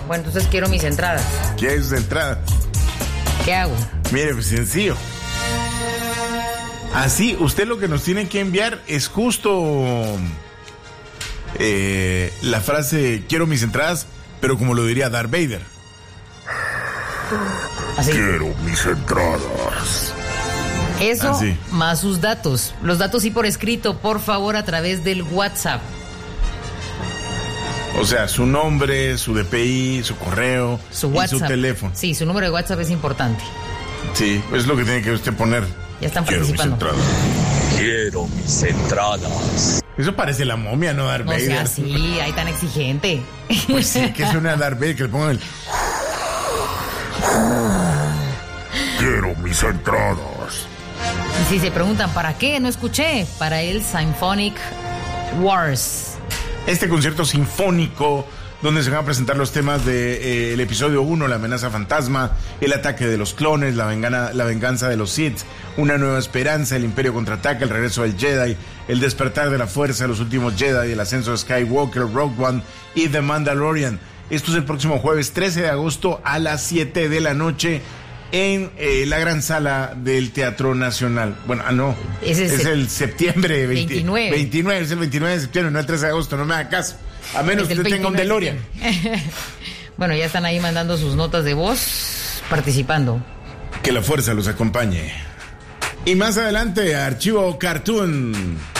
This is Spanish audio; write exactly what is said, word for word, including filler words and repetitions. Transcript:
Bueno, entonces quiero mis entradas. ¿Quieres entrada? ¿Qué hago? Mire, pues sencillo. Así, usted lo que nos tiene que enviar es justo eh, la frase quiero mis entradas, pero como lo diría Darth Vader. Así. Quiero mis entradas. Eso Así. Más sus datos. Los datos sí por escrito, por favor, a través del WhatsApp. O sea, su nombre, su D P I, su correo, Su y WhatsApp. su teléfono. Sí, su número de WhatsApp es importante. Sí, es lo que tiene que usted poner. Ya están Quiero mis participando. entradas. Quiero mis entradas. Eso parece la momia, ¿no? Darth No Vader. sea así, ahí tan exigente. Pues sí, que suena a Darth Vader, que le pongan el... Quiero mis entradas. Y si se preguntan, ¿para qué? No escuché. Para el Symphonic Wars. Este concierto sinfónico donde se van a presentar los temas del de, eh, episodio uno, la amenaza fantasma, el ataque de los clones, la, vengana, la venganza de los Sith, una nueva esperanza, el imperio contraataca, el regreso del Jedi, el despertar de la fuerza, los últimos Jedi, el ascenso de Skywalker, Rogue One y The Mandalorian. Esto es el próximo jueves trece de agosto a las siete de la noche en eh, la gran sala del Teatro Nacional. Bueno, ah, no, Ese es, es el, el septiembre veinte, veintinueve. veintinueve, es el veintinueve de septiembre, no el trece de agosto, no me haga caso. A menos que es el usted tenga un veintinueve. DeLorean. Bueno, ya están ahí mandando sus notas de voz, participando. Que la fuerza los acompañe. Y más adelante, Archivo Cartoon.